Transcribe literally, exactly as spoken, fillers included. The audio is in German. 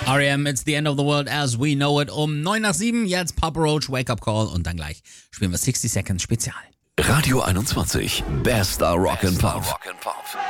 R E M, It's the End of the World as we know it. Um neun nach sieben, jetzt Papa Roach, Wake Up Call und dann gleich spielen wir sixty Seconds Spezial. Radio einundzwanzig, bester Rock and Pop.